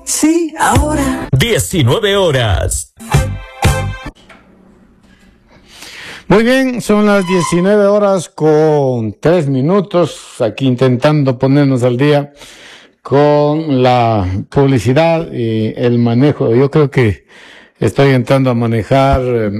Sí, ahora. 19 horas. Muy bien, son las 19 horas con 3 minutos, aquí intentando ponernos al día con la publicidad y el manejo. Yo creo que estoy entrando a manejar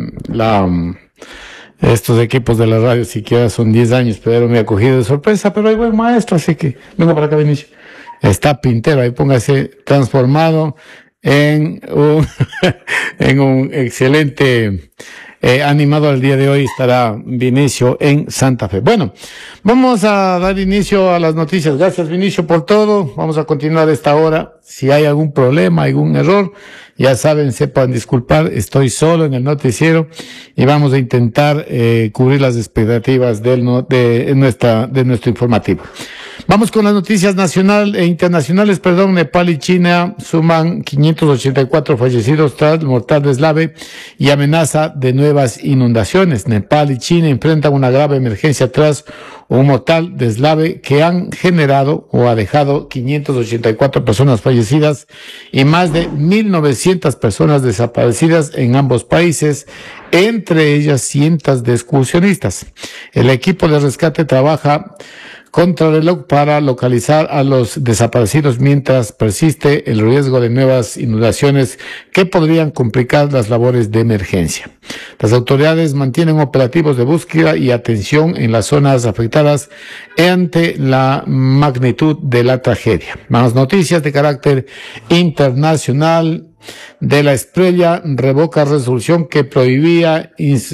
estos equipos de la radio, siquiera son 10 años, pero me ha cogido de sorpresa, pero hay buen maestro, así que venga para acá, Vinicio. Está Pintero, ahí póngase transformado en un, en un excelente animado al día de hoy. Estará Vinicio en Santa Fe. Bueno, vamos a dar inicio a las noticias. Gracias, Vinicio, por todo. Vamos a continuar esta hora. Si hay algún problema, algún error, ya saben, sepan disculpar. Estoy solo en el noticiero y vamos a intentar cubrir las expectativas de nuestro informativo. Vamos con las noticias internacionales. Nepal y China suman 584 fallecidos tras el mortal deslave y amenaza de nuevas inundaciones. Nepal y China enfrentan una grave emergencia tras un mortal deslave que han generado o ha dejado 584 personas fallecidas y más de 1.900 personas desaparecidas en ambos países, entre ellas cientos de excursionistas. El equipo de rescate trabaja contrarreloj para localizar a los desaparecidos mientras persiste el riesgo de nuevas inundaciones que podrían complicar las labores de emergencia. Las autoridades mantienen operativos de búsqueda y atención en las zonas afectadas ante la magnitud de la tragedia. Más noticias de carácter internacional. De la Estrella revoca resolución que prohibía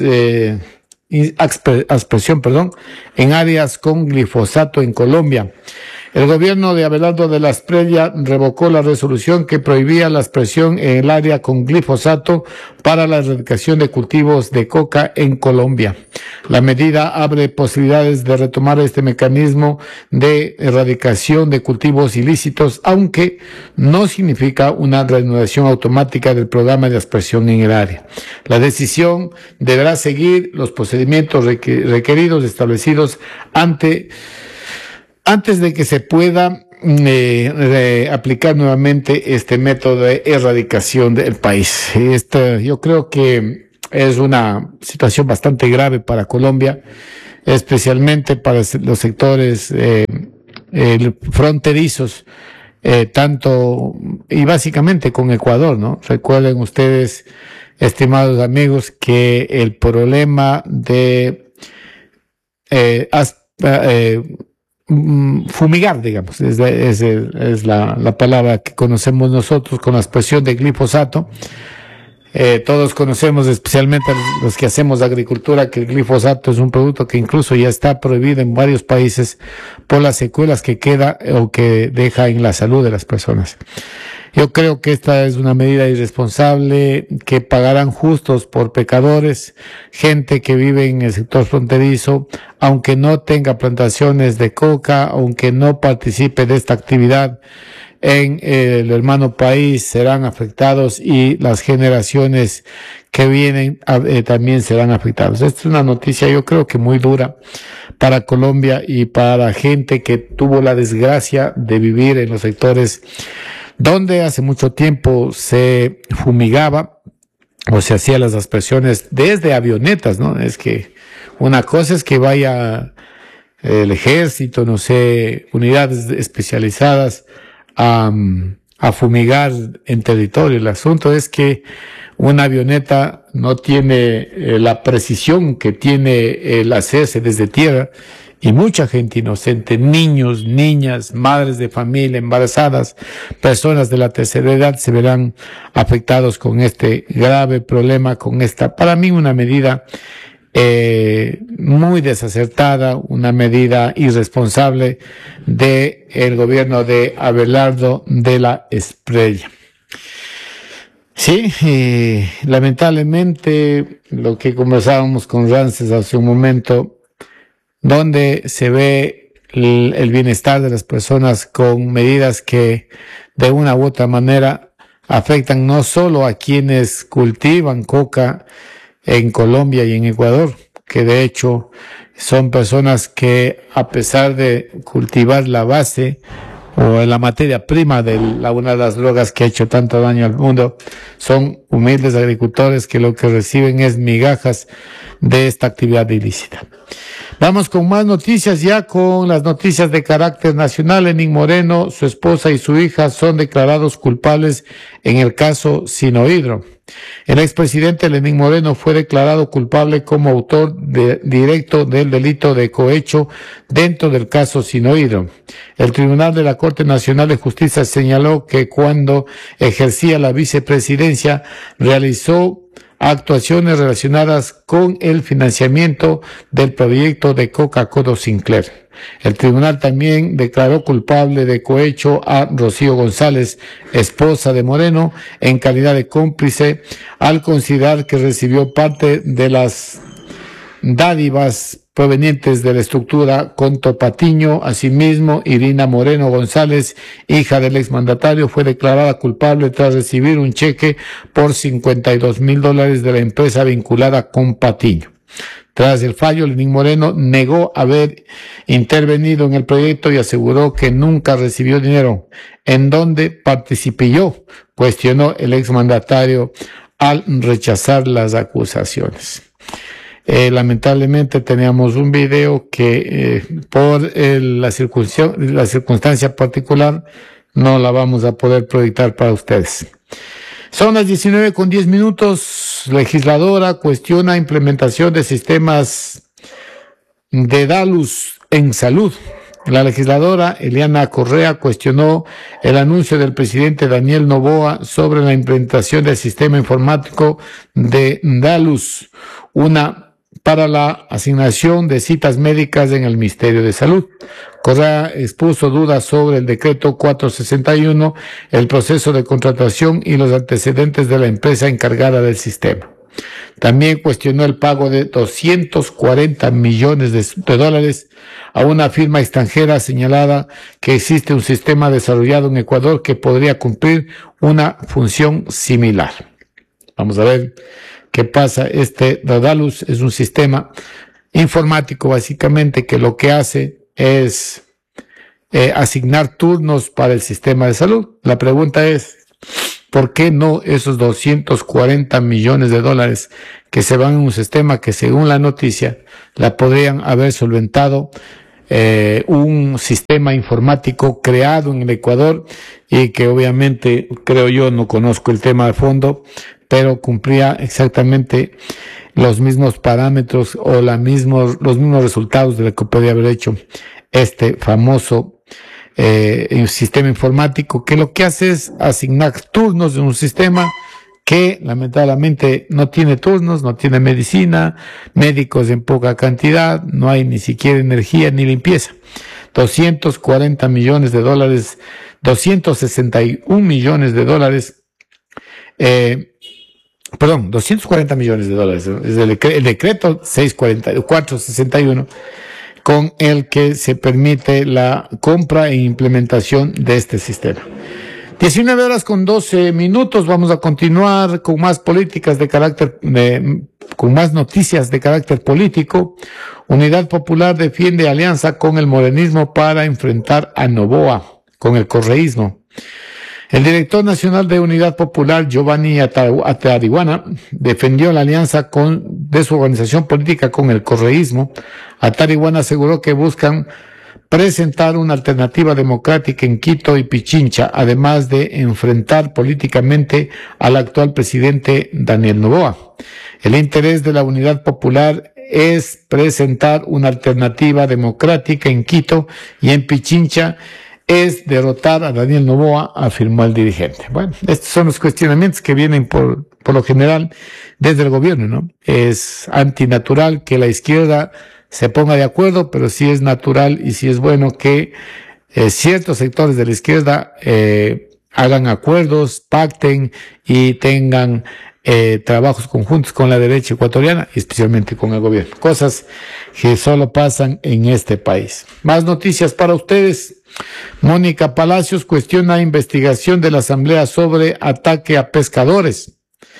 aspersión en áreas con glifosato en Colombia. El gobierno de Abelardo de la Espriella revocó la resolución que prohibía la aspersión en el área con glifosato para la erradicación de cultivos de coca en Colombia. La medida abre posibilidades de retomar este mecanismo de erradicación de cultivos ilícitos, aunque no significa una reanudación automática del programa de aspersión en el área. La decisión deberá seguir los procedimientos requeridos establecidos antes de que se pueda aplicar nuevamente este método de erradicación del país. Yo creo que es una situación bastante grave para Colombia, especialmente para los sectores fronterizos, tanto y básicamente con Ecuador, ¿no? Recuerden ustedes, estimados amigos, que el problema de fumigar, digamos, es la palabra que conocemos nosotros con la expresión de glifosato. Todos conocemos, especialmente los que hacemos agricultura, que el glifosato es un producto que incluso ya está prohibido en varios países por las secuelas que queda o que deja en la salud de las personas. Yo creo que esta es una medida irresponsable que pagarán justos por pecadores, gente que vive en el sector fronterizo, aunque no tenga plantaciones de coca, aunque no participe de esta actividad en el hermano país, serán afectados y las generaciones que vienen también serán afectados. Esta es una noticia, yo creo que muy dura para Colombia y para la gente que tuvo la desgracia de vivir en los sectores donde hace mucho tiempo se fumigaba o se hacía las aspersiones desde avionetas, ¿no? Es que una cosa es que vaya el ejército, no sé, unidades especializadas a fumigar en territorio. El asunto es que una avioneta no tiene la precisión que tiene el hacerse desde tierra. Y mucha gente inocente, niños, niñas, madres de familia, embarazadas, personas de la tercera edad se verán afectados con este grave problema, con esta, para mí, una medida muy desacertada, una medida irresponsable del gobierno de Abelardo de la Espriella. Sí, lamentablemente, lo que conversábamos con Rances hace un momento, donde se ve el bienestar de las personas con medidas que de una u otra manera afectan no solo a quienes cultivan coca en Colombia y en Ecuador, que de hecho son personas que, a pesar de cultivar la base, o la materia prima de una de las drogas que ha hecho tanto daño al mundo, son humildes agricultores que lo que reciben es migajas de esta actividad ilícita. Vamos con más noticias, ya con las noticias de carácter nacional. Lenín Moreno, su esposa y su hija son declarados culpables en el caso Sinohydro. El expresidente Lenín Moreno fue declarado culpable como autor directo del delito de cohecho dentro del caso Sinohydro. El Tribunal de la Corte Nacional de Justicia señaló que cuando ejercía la vicepresidencia realizó actuaciones relacionadas con el financiamiento del proyecto de Coca-Cola Sinclair. El tribunal también declaró culpable de cohecho a Rocío González, esposa de Moreno, en calidad de cómplice, al considerar que recibió parte de las dádivas provenientes de la estructura Conto Patiño. Asimismo, Irina Moreno González, hija del exmandatario, fue declarada culpable tras recibir un cheque por $52,000 de la empresa vinculada con Patiño. Tras el fallo, Lenín Moreno negó haber intervenido en el proyecto y aseguró que nunca recibió dinero. ¿En dónde participé yo?, cuestionó el exmandatario al rechazar las acusaciones. Lamentablemente teníamos un video que por la circunstancia particular no la vamos a poder proyectar para ustedes. Son las 19:10. Legisladora cuestiona implementación de sistemas de DALUS en salud. La legisladora Eliana Correa cuestionó el anuncio del presidente Daniel Noboa sobre la implementación del sistema informático de DALUS, para la asignación de citas médicas en el Ministerio de Salud. Correa expuso dudas sobre el decreto 461, el proceso de contratación y los antecedentes de la empresa encargada del sistema. También cuestionó el pago de $240 millones de dólares a una firma extranjera, señalada que existe un sistema desarrollado en Ecuador que podría cumplir una función similar. Vamos a ver qué pasa. DALUS es un sistema informático básicamente que lo que hace es asignar turnos para el sistema de salud. La pregunta es, ¿por qué no esos $240 millones de dólares que se van en un sistema que, según la noticia, la podrían haber solventado un sistema informático creado en el Ecuador y que obviamente, creo yo, no conozco el tema de fondo, pero cumplía exactamente los mismos parámetros o los mismos resultados de lo que podía haber hecho este famoso sistema informático, que lo que hace es asignar turnos de un sistema que lamentablemente no tiene turnos, no tiene medicina, médicos en poca cantidad, no hay ni siquiera energía ni limpieza. $240 millones de dólares, $261 millones de dólares, $240 millones de dólares, es el decreto 461, con el que se permite la compra e implementación de este sistema. 19:12. Vamos a continuar con más políticas con más noticias de carácter político. Unidad Popular defiende alianza con el morenismo para enfrentar a Noboa con el correísmo. El director nacional de Unidad Popular, Giovanni Atarihuana, defendió la alianza de su organización política con el correísmo. Atarihuana aseguró que buscan presentar una alternativa democrática en Quito y Pichincha, además de enfrentar políticamente al actual presidente Daniel Noboa. El interés de la Unidad Popular es presentar una alternativa democrática en Quito, y en Pichincha es derrotar a Daniel Noboa, afirmó el dirigente. Bueno, estos son los cuestionamientos que vienen por lo general desde el gobierno, ¿no? Es antinatural que la izquierda se ponga de acuerdo, pero sí es natural y sí es bueno que ciertos sectores de la izquierda hagan acuerdos, pacten y tengan trabajos conjuntos con la derecha ecuatoriana y especialmente con el gobierno. Cosas que solo pasan en este país. Más noticias para ustedes. Mónica Palacios cuestiona investigación de la Asamblea sobre ataque a pescadores.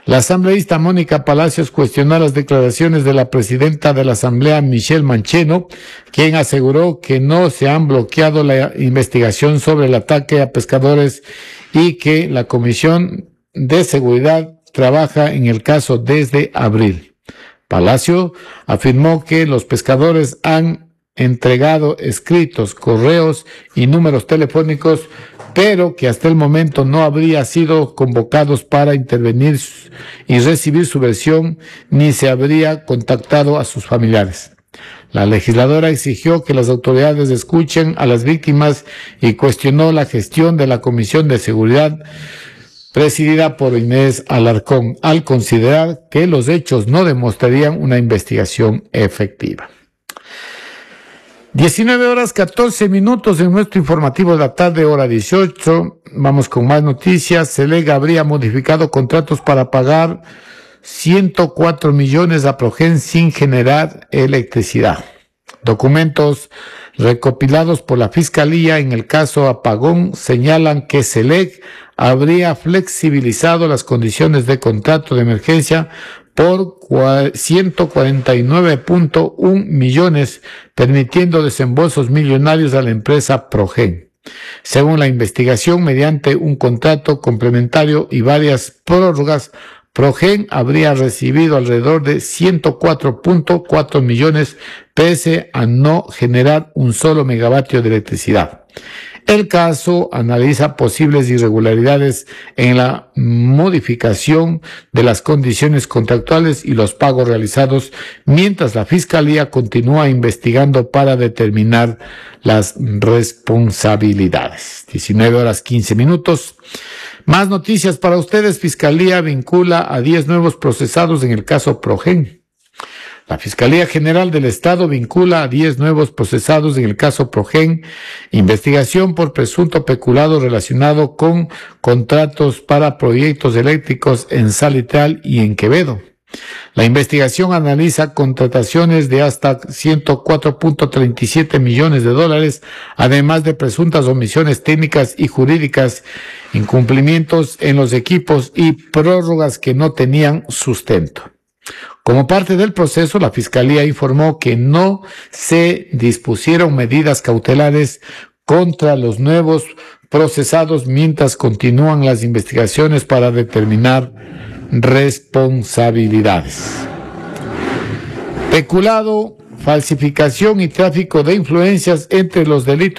La asambleísta Mónica Palacios cuestionó las declaraciones de la presidenta de la Asamblea, Michelle Mancheno, quien aseguró que no se han bloqueado la investigación sobre el ataque a pescadores y que la Comisión de Seguridad trabaja en el caso desde abril. Palacio afirmó que los pescadores han entregado escritos, correos y números telefónicos, pero que hasta el momento no habría sido convocados para intervenir y recibir su versión, ni se habría contactado a sus familiares. La legisladora exigió que las autoridades escuchen a las víctimas y cuestionó la gestión de la Comisión de Seguridad presidida por Inés Alarcón, al considerar que los hechos no demostrarían una investigación efectiva. 19:14 en nuestro informativo de la tarde, hora 18. Vamos con más noticias. CELEG habría modificado contratos para pagar 104 millones a Progen sin generar electricidad. Documentos recopilados por la Fiscalía en el caso Apagón señalan que CELEG habría flexibilizado las condiciones de contrato de emergencia por 149.1 millones, permitiendo desembolsos millonarios a la empresa Progen. Según la investigación, mediante un contrato complementario y varias prórrogas, Progen habría recibido alrededor de 104.4 millones pese a no generar un solo megavatio de electricidad. El caso analiza posibles irregularidades en la modificación de las condiciones contractuales y los pagos realizados, mientras la Fiscalía continúa investigando para determinar las responsabilidades. 19:15. Más noticias para ustedes. Fiscalía vincula a 10 nuevos procesados en el caso Progen. La Fiscalía General del Estado vincula a 10 nuevos procesados en el caso Progen, investigación por presunto peculado relacionado con contratos para proyectos eléctricos en Salitral y en Quevedo. La investigación analiza contrataciones de hasta 104.37 millones de dólares, además de presuntas omisiones técnicas y jurídicas, incumplimientos en los equipos y prórrogas que no tenían sustento. Como parte del proceso, la Fiscalía informó que no se dispusieron medidas cautelares contra los nuevos procesados mientras continúan las investigaciones para determinar responsabilidades. Peculado, falsificación y tráfico de influencias entre los delitos